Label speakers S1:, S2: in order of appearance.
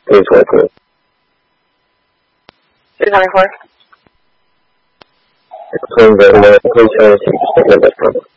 S1: 324.
S2: 324.
S1: Explain the please try to take the statement from.